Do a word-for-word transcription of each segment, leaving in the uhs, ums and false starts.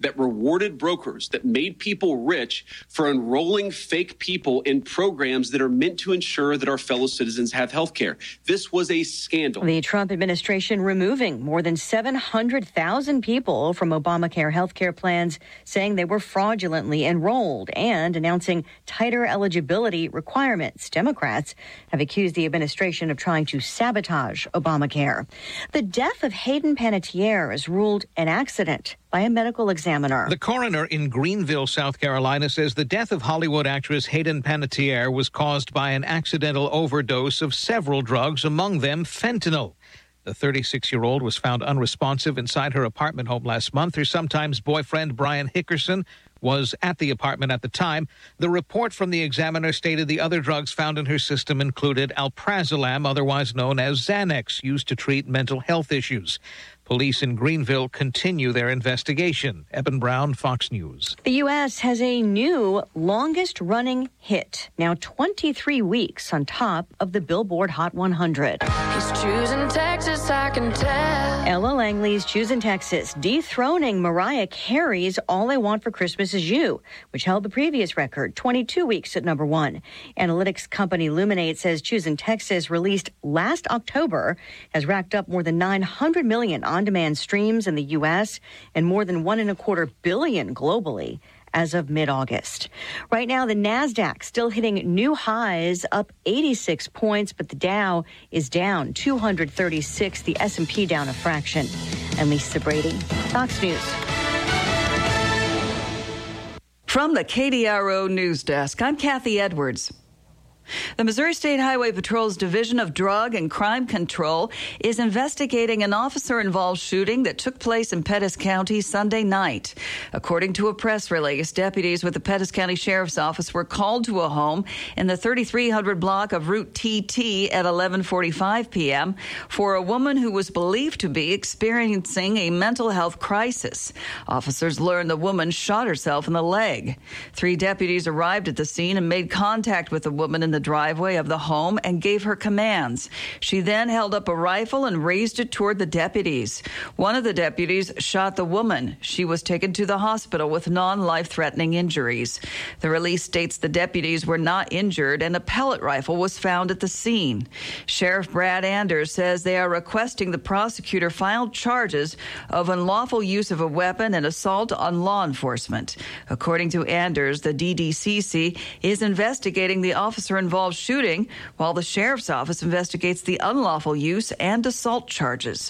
that rewarded brokers, that made people rich for enrolling fake people in programs that are meant to ensure that our fellow citizens have health care. This was a scandal. The Trump administration removing more than seven hundred thousand people from Obamacare health care plans, saying they were fraudulently enrolled and announcing tighter eligibility requirements. Democrats have accused the administration of trying to sabotage Obamacare. The death of Hayden Panettiere is ruled an accident by a medical examiner. The coroner in Greenville, South Carolina, says the death of Hollywood actress Hayden Panettiere was caused by an accidental overdose of several drugs, among them fentanyl. The thirty-six-year-old was found unresponsive inside her apartment home last month. Her sometimes boyfriend, Brian Hickerson, was at the apartment at the time. The report from the examiner stated the other drugs found in her system included alprazolam, otherwise known as Xanax, used to treat mental health issues. Police in Greenville continue their investigation. Eben Brown, Fox News. The U S has a new longest-running hit, now twenty-three weeks on top of the Billboard Hot one hundred. He's choosing Texas, I can tell. Ella Langley's Choosing Texas, dethroning Mariah Carey's All I Want for Christmas Is You, which held the previous record, twenty-two weeks at number one. Analytics company Luminate says Choosing Texas, released last October, has racked up more than nine hundred million on-demand streams in the U S and more than one and a quarter billion globally as of mid-August. Right now, the NASDAQ still hitting new highs, up eighty-six points, but the Dow is down two hundred thirty-six, the S and P down a fraction. And Lisa Brady, Fox News. From the K D R O News Desk, I'm Kathy Edwards. The Missouri State Highway Patrol's Division of Drug and Crime Control is investigating an officer-involved shooting that took place in Pettis County Sunday night. According to a press release, deputies with the Pettis County Sheriff's Office were called to a home in the thirty-three hundred block of Route T T at eleven forty-five p.m. for a woman who was believed to be experiencing a mental health crisis. Officers learned the woman shot herself in the leg. Three deputies arrived at the scene and made contact with the woman in the driveway of the home and gave her commands. She then held up a rifle and raised it toward the deputies. One of the deputies shot the woman. She was taken to the hospital with non-life-threatening injuries. The release states the deputies were not injured and a pellet rifle was found at the scene. Sheriff Brad Anders says they are requesting the prosecutor file charges of unlawful use of a weapon and assault on law enforcement. According to Anders, the D D C C is investigating the officer involved shooting, while the sheriff's office investigates the unlawful use and assault charges.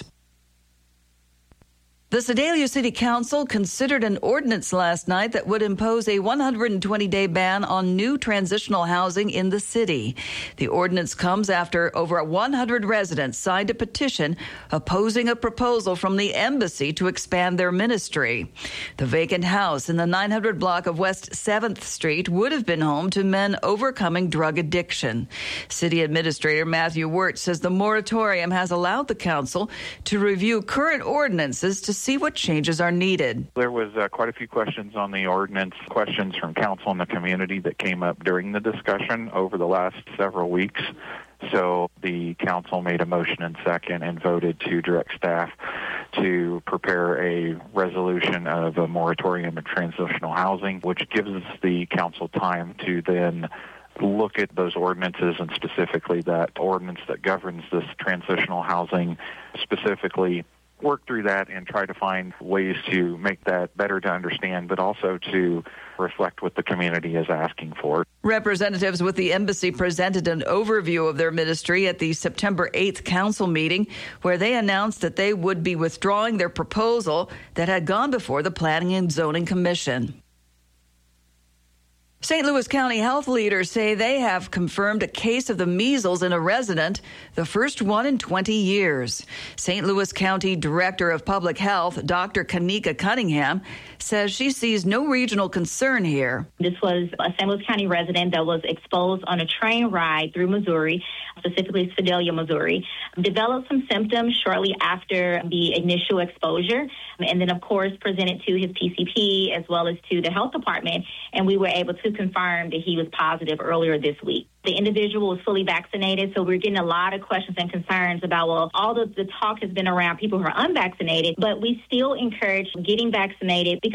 The Sedalia City Council considered an ordinance last night that would impose a one hundred twenty day ban on new transitional housing in the city. The ordinance comes after over one hundred residents signed a petition opposing a proposal from the embassy to expand their ministry. The vacant house in the nine hundred block of West seventh Street would have been home to men overcoming drug addiction. City Administrator Matthew Wirt says the moratorium has allowed the council to review current ordinances to see what changes are needed. There was uh, quite a few questions on the ordinance, questions from council and the community that came up during the discussion over the last several weeks. So the council made a motion and second and voted to direct staff to prepare a resolution of a moratorium of transitional housing, which gives us the council time to then look at those ordinances and specifically that ordinance that governs this transitional housing, specifically work through that and try to find ways to make that better to understand, but also to reflect what the community is asking for. Representatives with the embassy presented an overview of their ministry at the September eighth council meeting, where they announced that they would be withdrawing their proposal that had gone before the Planning and Zoning Commission. Saint Louis County health leaders say they have confirmed a case of the measles in a resident, the first one in twenty years. Saint Louis County Director of Public Health, Doctor Kanika Cunningham, says she sees no regional concern here. This was a Saint Louis County resident that was exposed on a train ride through Missouri, specifically Sedalia, Missouri, developed some symptoms shortly after the initial exposure, and then, of course, presented to his P C P as well as to the health department, and we were able to confirm that he was positive earlier this week. The individual was fully vaccinated, so we're getting a lot of questions and concerns about, well, all the, the talk has been around people who are unvaccinated, but we still encourage getting vaccinated because